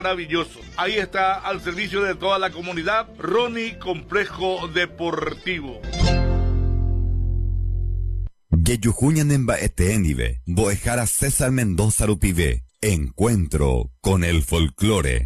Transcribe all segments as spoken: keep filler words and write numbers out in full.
Maravilloso. Ahí está al servicio de toda la comunidad, Ronnie Complejo Deportivo. Yeyujuñanemba Eteenive, Boejara César Mendoza Rupive. Encuentro con el folclore.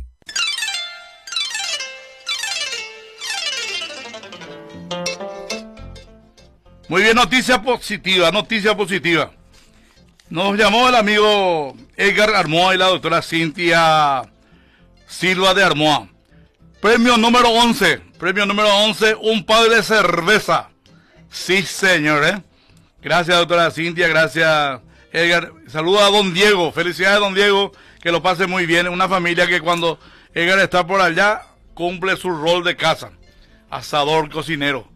Muy bien, noticia positiva, noticia positiva. Nos llamó el amigo Edgar Armoa y la doctora Cintia Silva de Armoa. Premio número once, premio número once, un padre de cerveza. Sí, señor, ¿eh? Gracias, doctora Cintia, gracias, Edgar. Saluda a don Diego, felicidades, don Diego, que lo pase muy bien. Una familia que cuando Edgar está por allá, cumple su rol de casa. Asador, cocinero.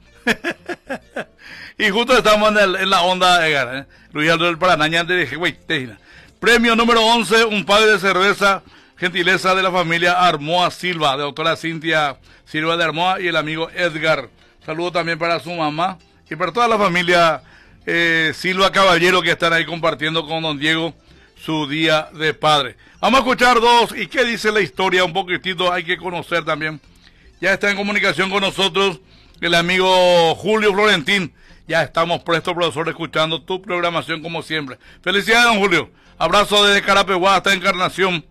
Y justo estamos en, el, en la onda, Edgar, ¿eh? Luis Aldo del Paraná, ya te dije, güey, premio número once, un padre de cerveza, gentileza de la familia Armoa Silva, de doctora Cintia Silva de Armoa y el amigo Edgar. Saludo también para su mamá y para toda la familia eh, Silva Caballero que están ahí compartiendo con don Diego su día de padre. Vamos a escuchar dos, y qué dice la historia, un poquitito hay que conocer también. Ya está en comunicación con nosotros el amigo Julio Florentín. Ya estamos prestos, profesor, escuchando tu programación como siempre. Felicidades, don Julio. Abrazo desde Carapeguá hasta Encarnación.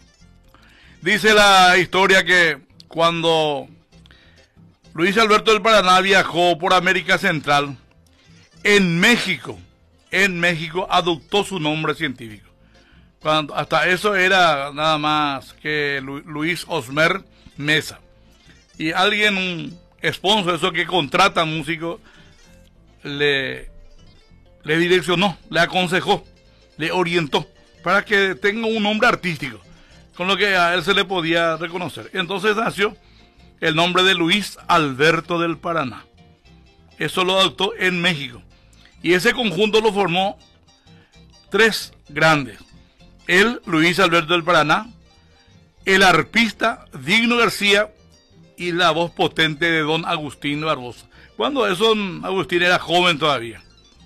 Dice la historia que cuando Luis Alberto del Paraná viajó por América Central, en México, en México adoptó su nombre científico. Cuando, hasta eso era nada más que Lu, Luis Osmer Mesa. Y alguien, un sponsor, eso que contrata músicos, le, le direccionó, le aconsejó, le orientó para que tenga un nombre artístico, con lo que a él se le podía reconocer. Entonces nació el nombre de Luis Alberto del Paraná. Eso lo adoptó en México. Y ese conjunto lo formó tres grandes. Él, Luis Alberto del Paraná, el arpista Digno García y la voz potente de don Agustín Barbosa. Cuando eso, Agustín era joven todavía.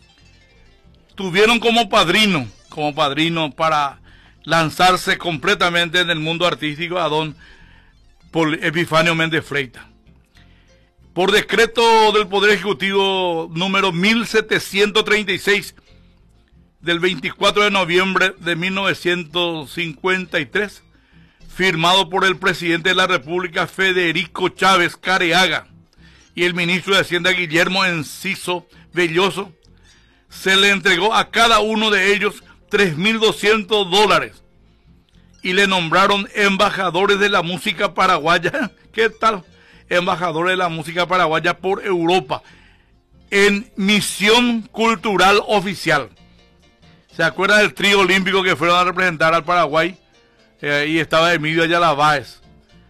Tuvieron como padrino, como padrino para lanzarse completamente en el mundo artístico a don Epifanio Méndez Freitas. Por decreto del Poder Ejecutivo número mil setecientos treinta y seis del veinticuatro de noviembre de mil novecientos cincuenta y tres, firmado por el presidente de la República Federico Chávez Careaga y el ministro de Hacienda Guillermo Enciso Belloso, se le entregó a cada uno de ellos tres mil doscientos dólares y le nombraron embajadores de la música paraguaya. ¿Qué tal? Embajadores de la música paraguaya por Europa en misión cultural oficial. ¿Se acuerdan del trío olímpico que fueron a representar al Paraguay? Eh, y estaba Emilio Ayala Báez.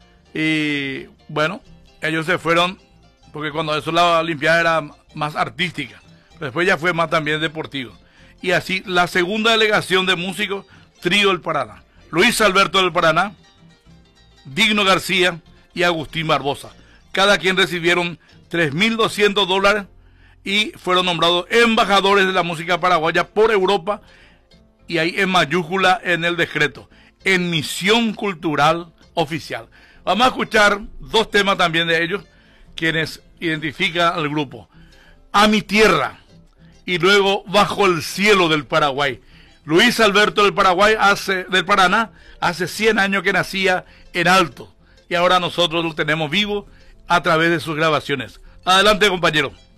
Y bueno, ellos se fueron porque cuando eso la Olimpiada era más artística, después ya fue más también deportivo. Y así la segunda delegación de músicos, Trío del Paraná, Luis Alberto del Paraná, Digno García y Agustín Barbosa. Cada quien recibieron tres mil doscientos dólares y fueron nombrados embajadores de la música paraguaya por Europa, y ahí en mayúscula en el decreto, en misión cultural oficial. Vamos a escuchar dos temas también de ellos, quienes identifican al grupo. A mi tierra y luego Bajo el cielo del Paraguay. Luis Alberto del Paraguay hace, del Paraná, hace cien años que nacía en Alto, y ahora nosotros lo tenemos vivo a través de sus grabaciones. Adelante, compañero.